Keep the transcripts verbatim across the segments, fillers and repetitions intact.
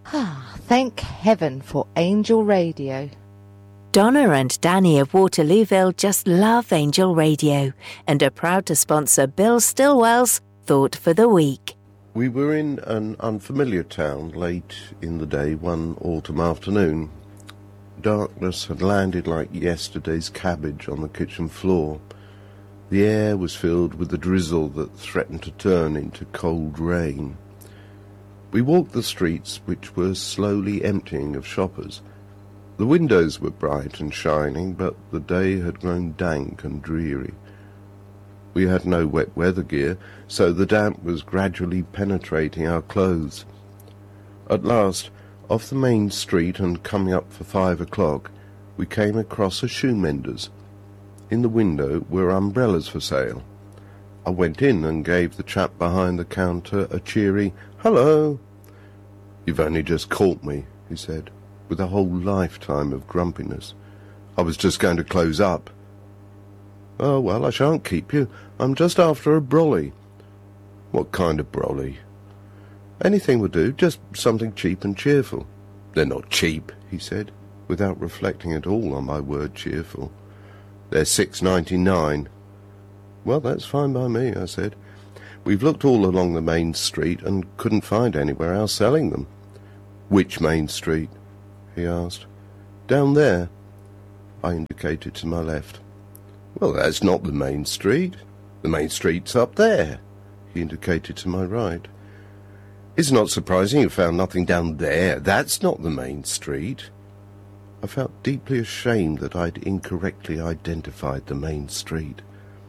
Ah, thank heaven for Angel Radio. Donna and Danny of Waterlooville just love Angel Radio and are proud to sponsor Bill Stillwell's Thought for the Week. We were in an unfamiliar town late in the day one autumn afternoon. Darkness had landed like yesterday's cabbage on the kitchen floor. The air was filled with the drizzle that threatened to turn into cold rain. We walked the streets, which were slowly emptying of shoppers. The windows were bright and shining, but the day had grown dank and dreary. We had no wet weather gear, so the damp was gradually penetrating our clothes. At last, off the main street and coming up for five o'clock, we came across a shoemender's. In the window were umbrellas for sale. I went in and gave the chap behind the counter a cheery "Hello." "You've only just caught me," he said, with a whole lifetime of grumpiness. "I was just going to close up." "Oh, well, I shan't keep you. I'm just after a brolly." "What kind of brolly?" "Anything will do, just something cheap and cheerful." "They're not cheap," he said, without reflecting at all on my word cheerful. "They're six ninety-nine. "Well, that's fine by me," I said. "We've looked all along the main street and couldn't find anywhere else selling them." "Which main street?" he asked. "Down there." I indicated to my left. "Well, that's not the main street. The main street's up there." He indicated to my right. "It's not surprising you found nothing down there. That's not the main street." I felt deeply ashamed that I'd incorrectly identified the main street.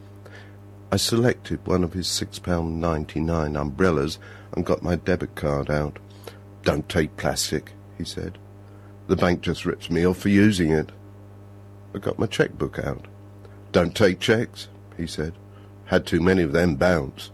I selected one of his six pounds ninety-nine umbrellas and got my debit card out. "Don't take plastic," he said. "The bank just rips me off for using it." I got my chequebook out. "Don't take cheques," he said. "Had too many of them bounce."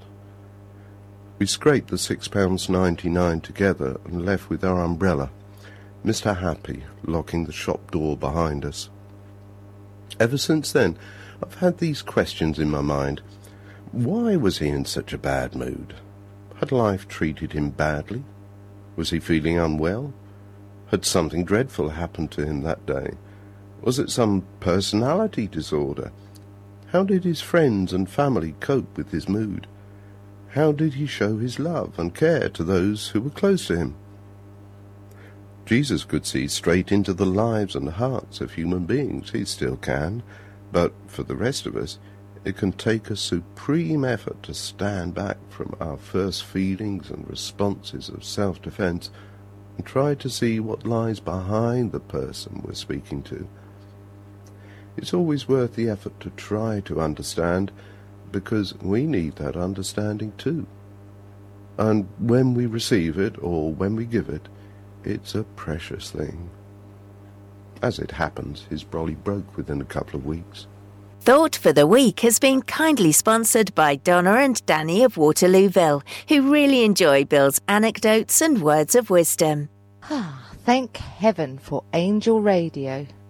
We scraped the six pounds ninety-nine together and left with our umbrella, Mister Happy locking the shop door behind us. Ever since then, I've had these questions in my mind. Why was he in such a bad mood? Had life treated him badly? Was he feeling unwell? Had something dreadful happened to him that day? Was it some personality disorder? How did his friends and family cope with his mood? How did he show his love and care to those who were close to him? Jesus could see straight into the lives and hearts of human beings. He still can. But for the rest of us, it can take a supreme effort to stand back from our first feelings and responses of self-defense and try to see what lies behind the person we're speaking to. It's always worth the effort to try to understand, because we need that understanding too. And when we receive it, or when we give it, it's a precious thing. As it happens, his brolly broke within a couple of weeks. Thought for the Week has been kindly sponsored by Donna and Danny of Waterlooville, who really enjoy Bill's anecdotes and words of wisdom. Ah, thank heaven for Angel Radio.